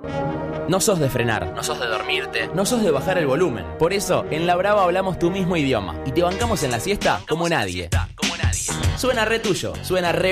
No sos de frenar, no sos de dormirte, no sos de bajar el volumen. Por eso, en La Brava hablamos tu mismo idioma y te bancamos en la siesta como nadie. Suena re tuyo, suena re